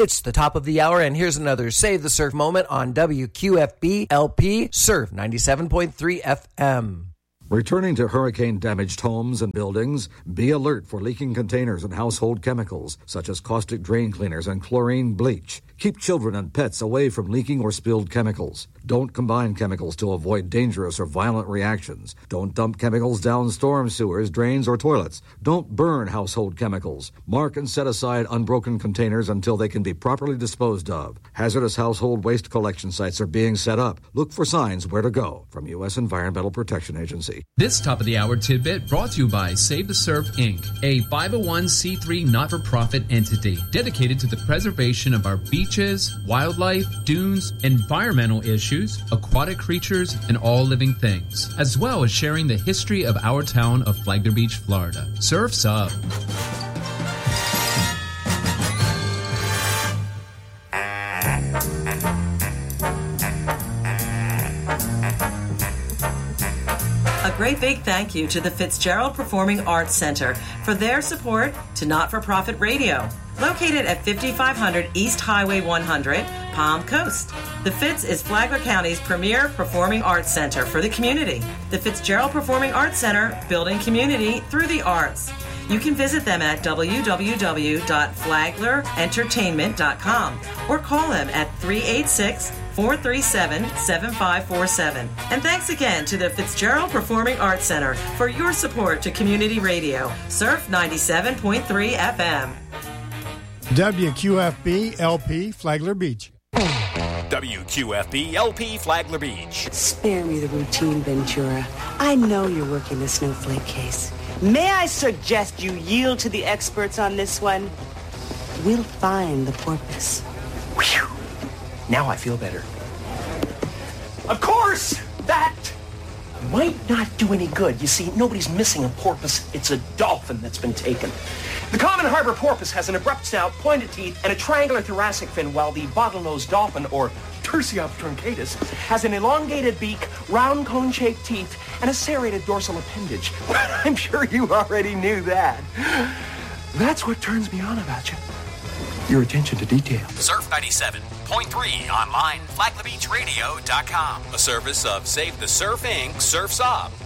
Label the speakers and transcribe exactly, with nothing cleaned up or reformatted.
Speaker 1: It's the top of the hour, and here's another Save the Surf moment on W Q F B L P Surf ninety-seven point three F M.
Speaker 2: Returning to hurricane-damaged homes and buildings, be alert for leaking containers and household chemicals, such as caustic drain cleaners and chlorine bleach. Keep children and pets away from leaking or spilled chemicals. Don't combine chemicals to avoid dangerous or violent reactions. Don't dump chemicals down storm sewers, drains, or toilets. Don't burn household chemicals. Mark and set aside unbroken containers until they can be properly disposed of. Hazardous household waste collection sites are being set up. Look for signs where to go. From U S Environmental Protection Agency.
Speaker 3: This top-of-the-hour tidbit brought to you by Save the Surf, Incorporated, a five oh one c three not-for-profit entity dedicated to the preservation of our beaches, wildlife, dunes, environmental issues, aquatic creatures, and all living things, as well as sharing the history of our town of Flagler Beach, Florida. Surf's up.
Speaker 4: A great big thank you to the Fitzgerald Performing Arts Center for their support to Not-for-Profit Radio, located at fifty-five hundred East Highway one hundred, Palm Coast. The Fitz is Flagler County's premier performing arts center for the community. The Fitzgerald Performing Arts Center, building community through the arts. You can visit them at w w w dot flagler entertainment dot com or call them at three eight six, four three seven, seven five four seven. And thanks again to the Fitzgerald Performing Arts Center for your support to community radio. Surf ninety-seven point three F M.
Speaker 5: W Q F B L P Flagler Beach.
Speaker 6: W Q F B L P Flagler Beach.
Speaker 7: Spare me the routine, Ventura. I know you're working the snowflake case. May I suggest you yield to the experts on this one? We'll find the porpoise.
Speaker 8: Whew. Now I feel better. Of course, that might not do any good. You see, nobody's missing a porpoise. It's a dolphin that's been taken. The common harbor porpoise has an abrupt snout, pointed teeth, and a triangular thoracic fin, while the bottlenose dolphin, or Tursiops truncatus, has an elongated beak, round cone-shaped teeth, and a serrated dorsal appendage. I'm sure you already knew that. That's what turns me on about you. Your attention to detail.
Speaker 6: Surf ninety-seven point three online, flagler beach radio dot com. A service of Save the Surf, Incorporated. Surf's Up.